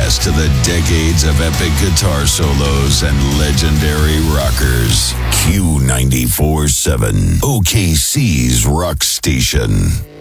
access to the decades of epic guitar solos and legendary rockers. Q94.7, OKC's rock station.